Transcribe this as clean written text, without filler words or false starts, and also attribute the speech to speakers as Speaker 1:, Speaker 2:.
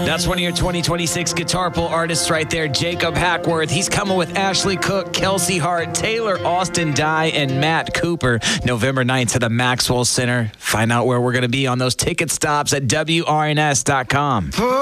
Speaker 1: That's one of your 2026 Guitar Pull artists right there, Jacob Hackworth. He's coming with Ashley Cook, Kelsey Hart, Taylor Austin Dye, and Matt Cooper. November 9th to the Maxwell Center. Find out where we're going to be on those ticket stops at WRNS.com.